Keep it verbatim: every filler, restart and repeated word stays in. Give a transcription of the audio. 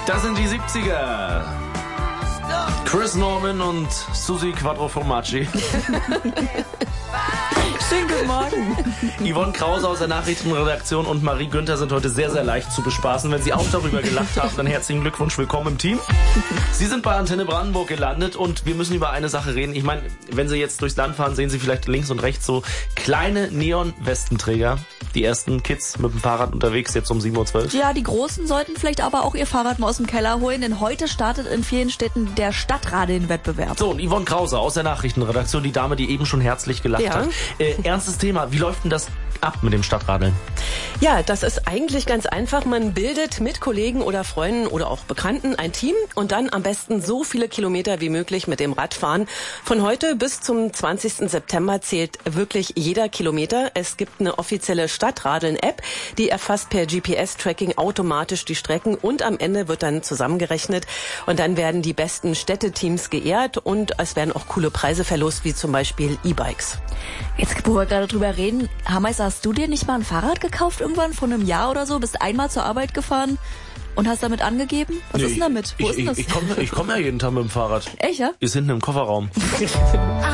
Das sind die siebziger. Chris Norman und Susi Quattro Formaggi. Schönen guten Morgen. Yvonne Krause aus der Nachrichtenredaktion und Marie Günther sind heute sehr, sehr leicht zu bespaßen. Wenn Sie auch darüber gelacht haben, dann herzlichen Glückwunsch, willkommen im Team. Sie sind bei Antenne Brandenburg gelandet und wir müssen über eine Sache reden. Ich meine, wenn Sie jetzt durchs Land fahren, sehen Sie vielleicht links und rechts so kleine Neon-Westenträger. Die ersten Kids mit dem Fahrrad unterwegs, jetzt um sieben Uhr zwölf. Ja, die Großen sollten vielleicht aber auch ihr Fahrrad mal aus dem Keller holen, denn heute startet in vielen Städten der Stadtradeln-Wettbewerb. So, und Yvonne Krause aus der Nachrichtenredaktion, die Dame, die eben schon herzlich gelacht Ja. hat. Äh, ernstes Thema, wie läuft denn das ab mit dem Stadtradeln? Ja, das ist eigentlich ganz einfach. Man bildet mit Kollegen oder Freunden oder auch Bekannten ein Team und dann am besten so viele Kilometer wie möglich mit dem Rad fahren. Von heute bis zum zwanzigsten September zählt wirklich jeder Kilometer. Es gibt eine offizielle Stadtradeln-App, die erfasst per G P S-Tracking automatisch die Strecken und am Ende wird dann zusammengerechnet und dann werden die besten Städteteams geehrt und es werden auch coole Preise verlost, wie zum Beispiel E-Bikes. Jetzt, wo wir gerade drüber reden, Hameister, hast du dir nicht mal ein Fahrrad gekauft irgendwann vor einem Jahr oder so? Bist einmal zur Arbeit gefahren und hast damit angegeben? Was Nee, ist denn damit? Wo ich, ist denn das? Ich, ich komme ich komm ja jeden Tag mit dem Fahrrad. Echt, ja? Ist hinten im Kofferraum.